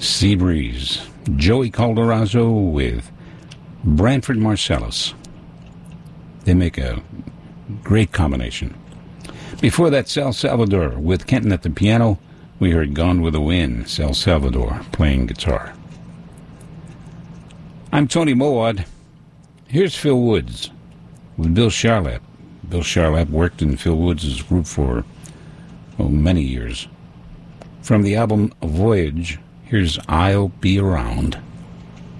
Sea Breeze, Joey Calderazzo with Branford Marsalis. They make a great combination. Before that, Sal Salvador with Kenton at the piano. We heard Gone with the Wind, Sal Salvador playing guitar. I'm Tony Mowat. Here's Phil Woods with Bill Charlap. Bill Charlap worked in Phil Woods' group for many years. From the album Voyage, here's I'll Be Around.